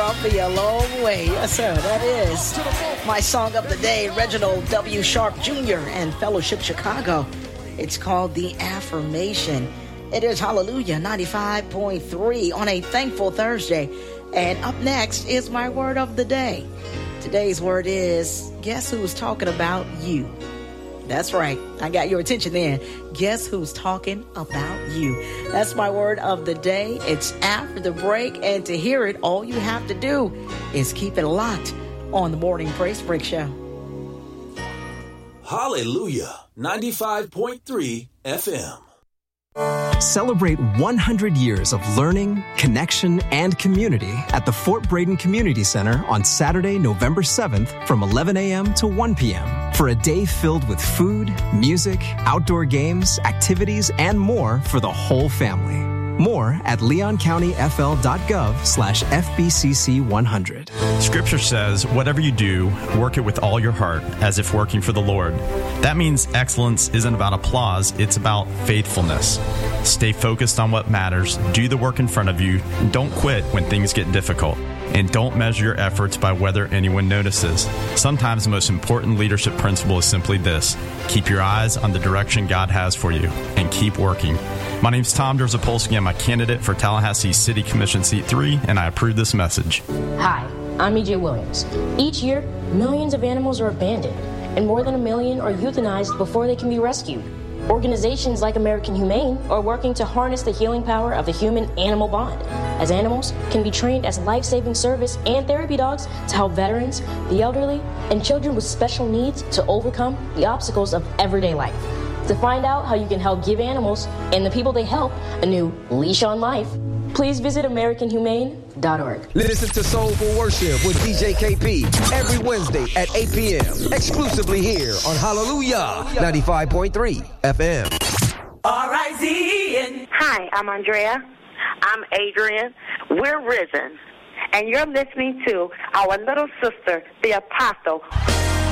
brought me a long way. Yes, sir, that is my song of the day, Reginald W. Sharp Jr. and Fellowship Chicago. It's called The Affirmation. It is Hallelujah 95.3 on a thankful Thursday. And up next is my word of the day. Today's word is, guess who's talking about you? That's right. I got your attention then. Guess who's talking about you? That's my word of the day. It's after the break, and to hear it, all you have to do is keep it locked on the Morning Praise Break Show. Hallelujah 95.3 FM. Celebrate 100 years of learning, connection, and community at the Fort Braden Community Center on Saturday, November 7th from 11 a.m. to 1 p.m. for a day filled with food, music, outdoor games, activities, and more for the whole family. More at leoncountyfl.gov/FBCC100. Scripture says, whatever you do, work it with all your heart, as if working for the Lord. That means excellence isn't about applause, it's about faithfulness. Stay focused on what matters, do the work in front of you, don't quit when things get difficult, and don't measure your efforts by whether anyone notices. Sometimes the most important leadership principle is simply this: keep your eyes on the direction God has for you, and keep working. My name is Tom Derzapolsky. I'm a candidate for Tallahassee City Commission Seat 3, and I approve this message. Hi, I'm E.J. Williams. Each year, millions of animals are abandoned, and more than 1 million are euthanized before they can be rescued. Organizations like American Humane are working to harness the healing power of the human-animal bond, as animals can be trained as life-saving service and therapy dogs to help veterans, the elderly, and children with special needs to overcome the obstacles of everyday life. To find out how you can help give animals and the people they help a new leash on life, please visit AmericanHumane.org. Listen to Soulful Worship with DJ KP every Wednesday at 8 p.m. exclusively here on Hallelujah 95.3 FM. R-I-Z-E-N. Hi, I'm Andrea. I'm Adrian. We're Risen. And you're listening to our little sister, the Apostle,